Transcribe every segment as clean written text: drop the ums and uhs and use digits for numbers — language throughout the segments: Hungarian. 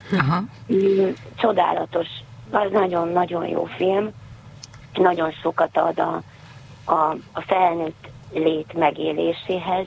Aha. Csodálatos, az nagyon-nagyon jó film, nagyon sokat ad a felnőtt lét megéléséhez,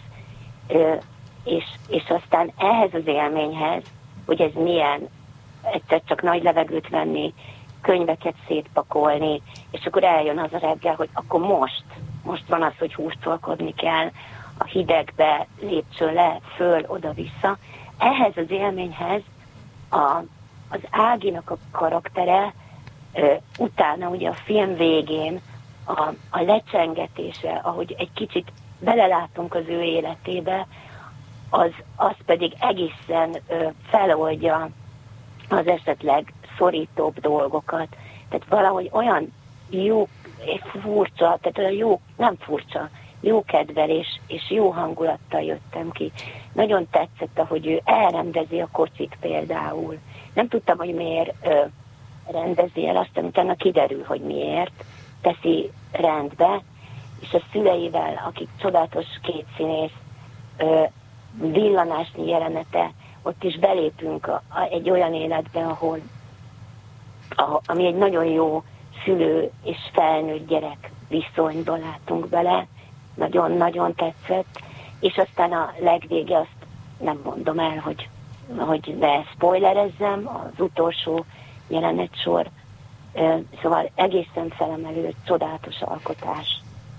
és aztán ehhez az élményhez, hogy ez milyen, egyszer csak nagy levegőt venni, könyveket szétpakolni, és akkor eljön az a reggel, hogy akkor most van az, hogy hústolkodni kell, a hidegbe, lépcső le, föl, oda-vissza. Ehhez az élményhez az Áginak a karaktere utána ugye a film végén a lecsengetése, ahogy egy kicsit belelátunk az ő életébe, az pedig egészen feloldja az esetleg szorítóbb dolgokat. Tehát valahogy olyan jó, furcsa, tehát olyan jó, nem furcsa, jó kedvel és jó hangulattal jöttem ki. Nagyon tetszett, ahogy ő elrendezi a kocsit például. Nem tudtam, hogy miért rendezi el, aztán utána kiderül, hogy miért teszi rendbe, és a szüleivel, akik csodálatos két színész, villanásnyi jelenete, ott is belépünk egy olyan életbe, ami egy nagyon jó szülő és felnőtt gyerek viszonyba látunk bele, nagyon-nagyon tetszett, és aztán a legvége, azt nem mondom el, hogy ne spoilerezzem, az utolsó jelenetsor, szóval egészen felemelő, csodálatos alkotás.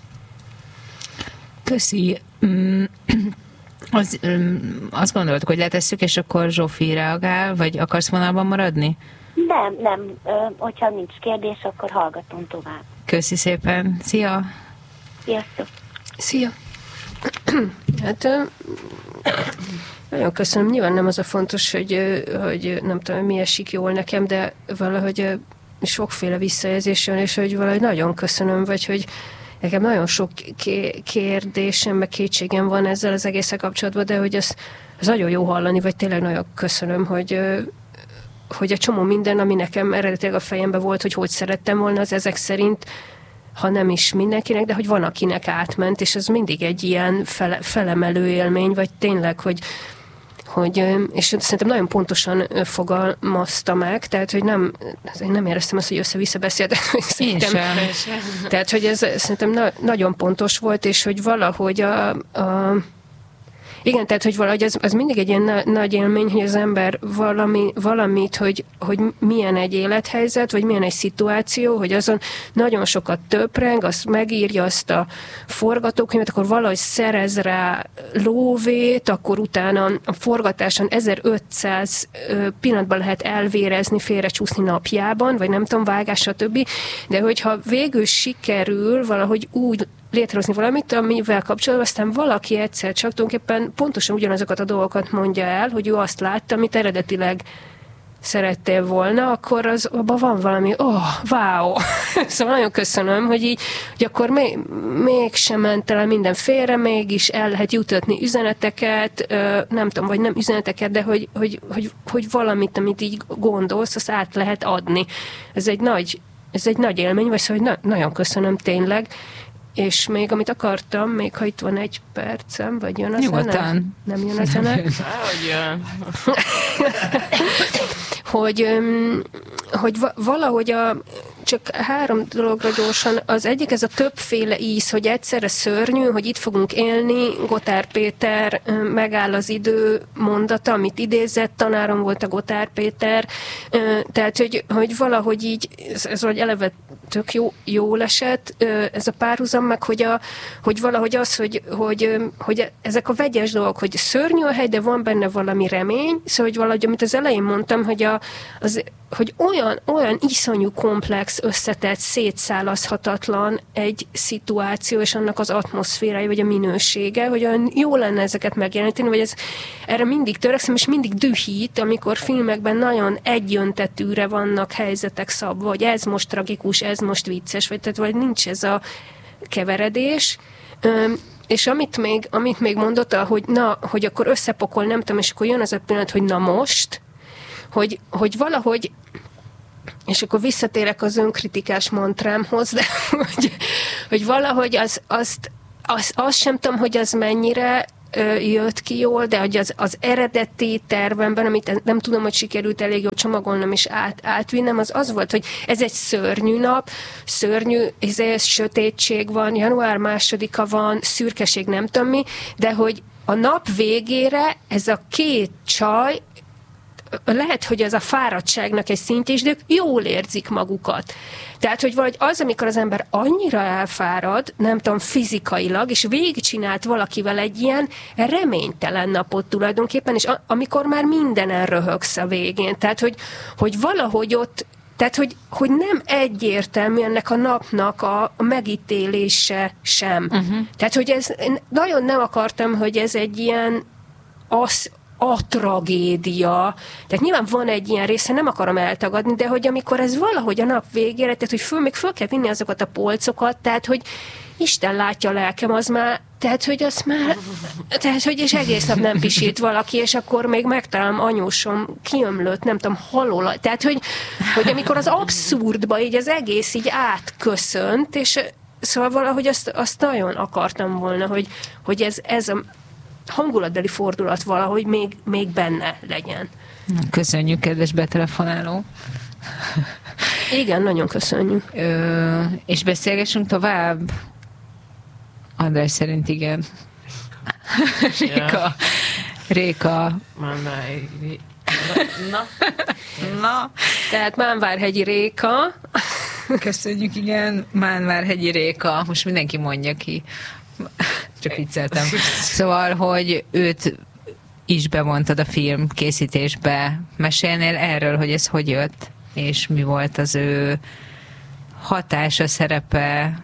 Köszi. Azt gondoltuk, hogy letesszük, és akkor Zsófi reagál, vagy akarsz vonalban maradni? Nem. Hogyha nincs kérdés, akkor hallgatom tovább. Köszi szépen. Szia! Sziasztok! Szia! Hát nagyon köszönöm. Nyilván nem az a fontos, hogy nem tudom, mi esik jól nekem, de valahogy sokféle visszajelzés jön, és hogy valahogy nagyon köszönöm, vagy hogy nekem nagyon sok kérdésem, meg kétségem van ezzel az egészen kapcsolatban, de hogy ez nagyon jó hallani, vagy tényleg nagyon köszönöm, hogy a csomó minden, ami nekem eredetileg a fejemben volt, hogy szerettem volna, az ezek szerint, ha nem is mindenkinek, de hogy van, akinek átment, és ez mindig egy ilyen felemelő élmény, vagy tényleg, hogy és szerintem nagyon pontosan fogalmazta meg, tehát, hogy én nem éreztem azt, hogy össze-vissza beszéltem. Tehát, hogy ez szerintem nagyon pontos volt, és hogy valahogy igen, tehát, hogy valahogy az mindig egy ilyen nagy élmény, hogy az ember valamit, hogy milyen egy élethelyzet, vagy milyen egy szituáció, hogy azon nagyon sokat töpreng, azt megírja azt a forgatókönyvet, akkor valahogy szerez rá lóvét, akkor utána a forgatáson 1500 pillanatban lehet elvérezni, félrecsúszni napjában, vagy nem tudom, vágás, stb. De hogyha végül sikerül valahogy úgy létrehozni valamit, amivel kapcsolatban aztán valaki egyszer csak tulajdonképpen pontosan ugyanazokat a dolgokat mondja el, hogy ő azt látta, amit eredetileg szerettél volna, akkor abban van valami, wow! Szóval nagyon köszönöm, hogy akkor mégsem ment el minden félre, mégis el lehet jutatni üzeneteket, nem tudom, vagy nem üzeneteket, de hogy valamit, amit így gondolsz, azt át lehet adni. Ez egy nagy élmény, vagy szóval, hogy nagyon köszönöm tényleg. És még amit akartam, még ha itt van egy percem, vagy jön a zene? Nem jön a zene? hogy valahogy csak 3 dologra gyorsan. Az egyik ez a többféle íz, hogy egyszerre szörnyű, hogy itt fogunk élni. Gotár Péter megáll az idő mondata, amit idézett, tanárom volt a Gotár Péter. Tehát, hogy valahogy így, ez valahogy eleve tök jól esett, ez a párhuzam, meg hogy valahogy az, hogy ezek a vegyes dolgok, hogy szörnyű a hely, de van benne valami remény, szóval, hogy valahogy, amit az elején mondtam, hogy olyan iszonyú komplex, összetett, szétszálazhatatlan egy szituáció, és annak az atmoszférája, vagy a minősége, hogy olyan jó lenne ezeket megjeleníteni, vagy erre mindig törekszem, és mindig dühít, amikor filmekben nagyon egyöntetűre vannak helyzetek szabva, hogy ez most tragikus, ez most vicces, vagy nincs ez a keveredés. És amit még mondott, hogy akkor összepokol, nem tudom, és akkor jön az a pillanat, hogy na most, hogy valahogy, és akkor visszatérek az önkritikás mantrámhoz, de hogy valahogy azt sem tudom, hogy az mennyire jött ki jól, de hogy az eredeti tervemben, amit nem tudom, hogy sikerült elég jól csomagolnom és átvinnem, az volt, hogy ez egy szörnyű nap, szörnyű, ez sötétség van, január 2-a van, szürkeség, nem tudom mi, de hogy a nap végére ez a két csaj, lehet, hogy ez a fáradtságnak egy szintje is, de ők jól érzik magukat. Tehát, hogy valahogy az, amikor az ember annyira elfárad, nem tudom, fizikailag, és végigcsinált valakivel egy ilyen reménytelen napot tulajdonképpen, és amikor már mindenen röhögsz a végén. Tehát, hogy valahogy ott, tehát, hogy nem egyértelmű ennek a napnak a megítélése sem. Tehát, hogy ez, nagyon nem akartam, hogy ez egy ilyen a tragédia. Tehát nyilván van egy ilyen része, nem akarom eltagadni, de hogy amikor ez valahogy a nap végére, tehát hogy még föl kell vinni azokat a polcokat, tehát hogy Isten látja a lelkem, az már, tehát hogy és egész nap nem pisít valaki, és akkor még megtalálom anyósom kiömlött, nem tudom, halol. Tehát, hogy amikor az abszurdba így az egész így átköszönt, és szóval valahogy azt nagyon akartam volna, hogy ez a hangulatbeli fordulat valahogy még benne legyen. Köszönjük, kedves betelefonáló. Igen, nagyon köszönjük. És beszélgessünk tovább? András szerint igen. Réka. Na. Tehát Mánvárhegyi Réka. Köszönjük, igen. Mánvárhegyi Réka. Most mindenki mondja ki. Csak vicceltem. Szóval, hogy őt is bevontad a film készítésbe. Mesélnél erről, hogy ez hogy jött? És mi volt az ő hatása, szerepe?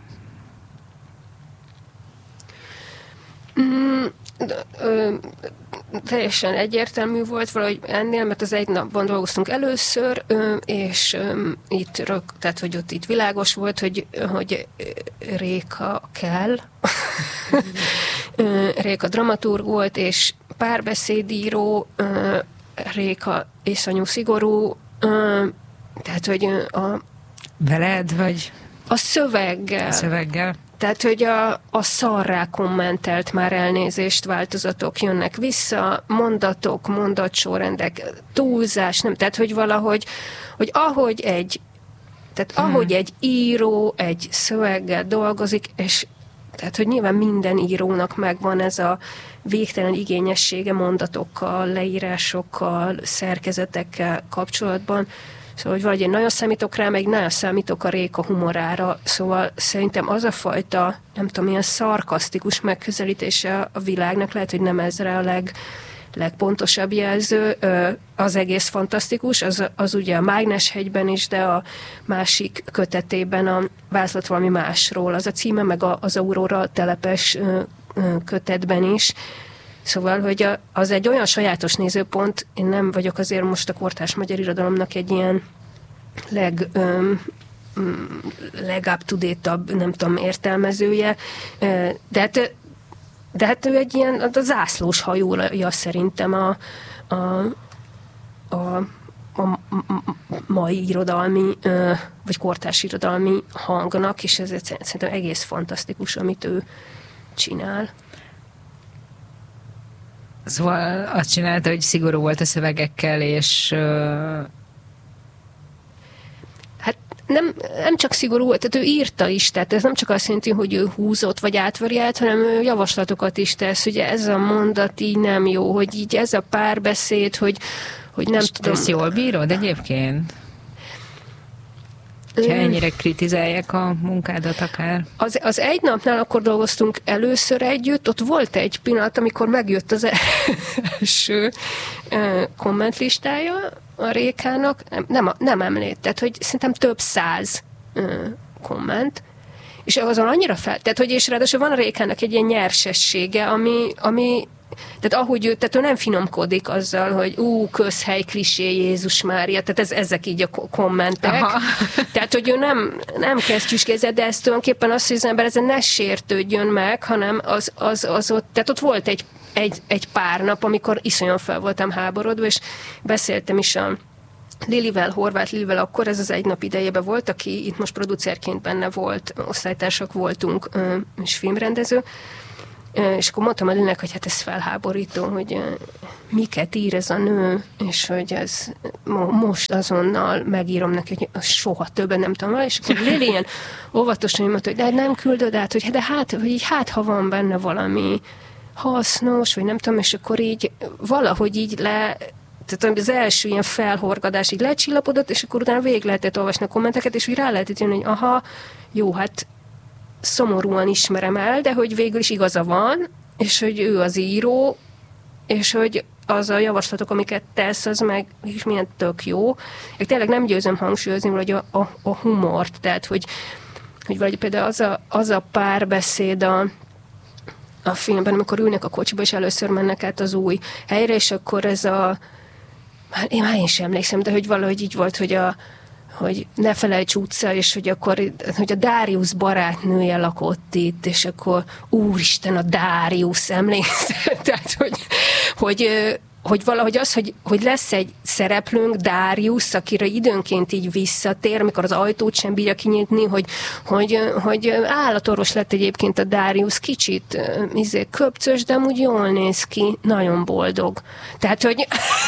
Teljesen egyértelmű volt valahogy ennél, mert az egy napban dolgoztunk először, és tehát, hogy ott itt világos volt, hogy Réka kell. Réka dramaturg volt, és párbeszédíró, Réka iszonyú szigorú, tehát, hogy veled, vagy? A szöveggel. Tehát, hogy a szarrá kommentelt már elnézést, változatok jönnek vissza, mondatok, mondatsorrendek, túlzás, nem, tehát, hogy valahogy, hogy ahogy egy író egy szöveggel dolgozik, és tehát, hogy nyilván minden írónak megvan ez a végtelen igényessége mondatokkal, leírásokkal, szerkezetekkel kapcsolatban. Szóval, hogy valahogy én nagyon számítok rá, meg nagyon számítok a Réka humorára. Szóval szerintem az a fajta, nem tudom, ilyen szarkasztikus megközelítése a világnak, lehet, hogy nem ez rá a legpontosabb jelző, az egész fantasztikus, az ugye a Mágneshegyben is, de a másik kötetében a Vázlat valami másról, az a címe, meg az Aurora telepes kötetben is. Szóval, hogy az egy olyan sajátos nézőpont, én nem vagyok azért most a kortárs magyar irodalomnak egy ilyen leg-up-to-date-abb, nem tudom, értelmezője, de hát ő egy ilyen a zászlós hajója szerintem a mai irodalmi, vagy kortárs irodalmi hangnak, és ez szerintem egész fantasztikus, amit ő csinál. Szóval azt csinálta, hogy szigorú volt a szövegekkel, és... Hát nem csak szigorú volt, tehát ő írta is, tehát ez nem csak azt jelenti, hogy ő húzott vagy átvariált, hanem ő javaslatokat is tesz, hogy ez a mondat így nem jó, hogy így ez a párbeszéd, hogy nem és tudom... ezt jól bírod egyébként? Ha ennyire kritizálják a munkádat akár. Az egy napnál akkor dolgoztunk először együtt, ott volt egy pillanat, amikor megjött az első kommentlistája a Rékának, nem említ, tehát hogy szerintem több 100 komment, és azon annyira tehát hogy és ráadásul van a Rékának egy ilyen nyersessége, ami tehát ahogy tehát ő nem finomkodik azzal, hogy közhely, klisé, Jézus Mária, tehát ezek így a kommentek. Aha. Tehát, hogy ő nem kesztyűskézzel, de ez tulajdonképpen az, hogy az ember ezen ne sértődjön meg, hanem az ott, tehát ott volt egy pár nap, amikor iszonyan fel voltam háborodva, és beszéltem is a Lilivel, Horváth Lilivel, akkor ez az egy nap idejében volt, aki itt most producerként benne volt, osztálytársak voltunk, és filmrendező, És akkor mondtam a Lilinek, hogy hát ez felháborító, hogy miket ír ez a nő, és hogy ez most azonnal megírom neki, hogy soha többen nem tudom, és akkor Lili ilyen óvatosan mondta, hogy de nem küldöd át, hogy hát ha van benne valami hasznos, vagy nem tudom, és akkor így valahogy így tehát az első ilyen felhorgadás így lecsillapodott, és akkor utána végig lehetett olvasni a kommenteket, és úgy rá lehetett jönni, hogy aha, jó, hát szomorúan ismerem el, de hogy végül is igaza van, és hogy ő az író, és hogy az a javaslatok, amiket tesz, az meg is milyen tök jó. Én tényleg nem győzöm hangsúlyozni, hogy a humort, tehát hogy valahogy például az a párbeszéd a filmben, amikor ülnek a kocsiba, és először mennek át az új helyre, és akkor ez én sem emlékszem, de hogy valahogy így volt, hogy ne felejts utca, és hogy akkor hogy a Darius barátnője lakott itt, és akkor úristen, a Darius, emlékszel? Tehát, hogy valahogy az, hogy lesz egy szereplőnk, Darius, akire időnként így visszatér, amikor az ajtót sem bírja kinyitni, hogy állatorvos lett egyébként a Darius, kicsit köpcös, de amúgy jól néz ki, nagyon boldog. Tehát, hogy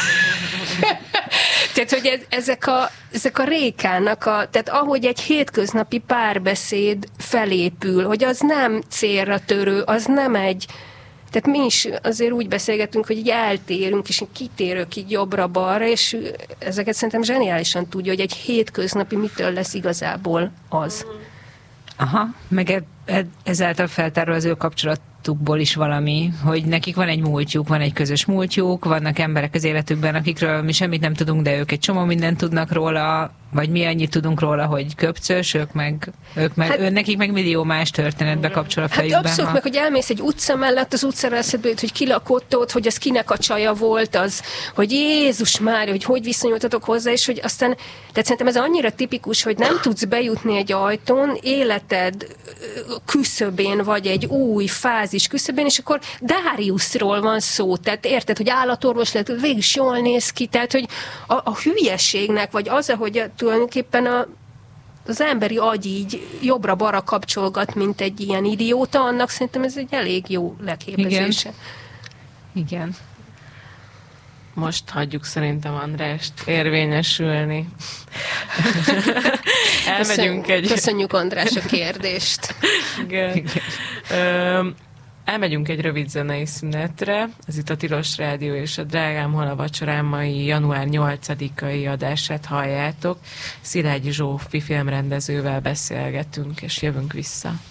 ezek a Rékának, tehát ahogy egy hétköznapi párbeszéd felépül, hogy az nem célra törő, az nem egy. Tehát mi is azért úgy beszélgetünk, hogy így eltérünk, és kitérünk így jobbra-balra, és ezeket szerintem zseniálisan tudja, hogy egy hétköznapi mitől lesz igazából az. Aha, meg ezáltal feltárul az ő kapcsolatukból is valami, hogy nekik van egy múltjuk, van egy közös múltjuk, vannak emberek az életükben, akikről mi semmit nem tudunk, de ők egy csomó mindent tudnak róla, vagy mi annyit tudunk róla, hogy köpcös, ők meg nekik meg millió más történetbe kapcsol a fejükben. Hát abszolút, meg hogy elmész egy utca mellett, az utcára eszedbe jut, hogy ki lakott ott, hogy az kinek a csaja volt, az, hogy Jézus Mária, hogy viszonyultatok hozzá, és hogy aztán, tehát szerintem ez annyira tipikus, hogy nem tudsz bejutni egy ajtón, életed küszöbén, vagy egy új fázis küszöbén, és akkor Dariusról van szó, tehát érted, hogy állatorvos lett, végig is jól néz ki, tehát hogy a hülyeségnek, vagy az, ahogy tulajdonképpen az emberi agy így jobbra-balra kapcsolgat, mint egy ilyen idióta, annak szerintem ez egy elég jó leképezése. Igen. Most hagyjuk szerintem Andrást érvényesülni. Köszönjük András a kérdést. Igen. Elmegyünk egy rövid zenei szünetre. Ez itt a Tilos Rádió és a Drágám hol a vacsorám mai január 8-ai adását halljátok. Szilágyi Zsófi filmrendezővel beszélgetünk, és jövünk vissza.